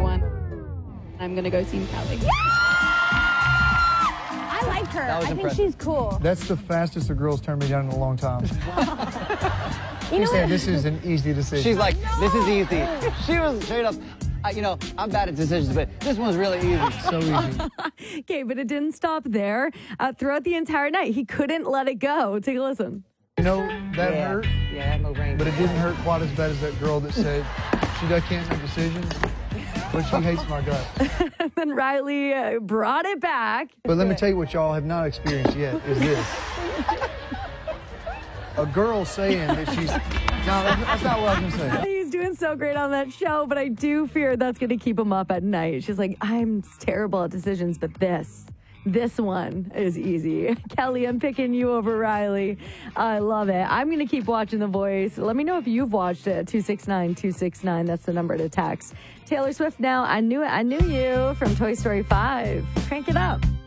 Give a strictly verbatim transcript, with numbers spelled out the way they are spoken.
one. I'm going to go Team Kelly. Yeah! I like her. I impressive. think she's cool. That's the fastest a girl's turned me down in a long time. You know She said what? this is an easy decision. She's like, this is easy. She was straight up, I, you know, I'm bad at decisions, but this one's really easy. so easy. Okay, but it didn't stop there. Uh, throughout the entire night, he couldn't let it go. Take a listen. You know, that yeah. hurt, Yeah, that no brain. but it didn't hurt quite as bad as that girl that said she does can't make decisions, but she hates my gut. And then Riley uh, brought it back. But let me tell you what y'all have not experienced yet is this. A girl saying that she's... No, that's not what I was going to say. He's doing so great on that show, but I do fear that's going to keep him up at night. She's like, I'm terrible at decisions, but this, this one is easy. Kelly, I'm picking you over Riley. I love it. I'm going to keep watching The Voice. Let me know if you've watched it. two six nine two six nine. That's the number to text. Taylor Swift now. I Knew It, I Knew You from Toy Story five. Crank it up.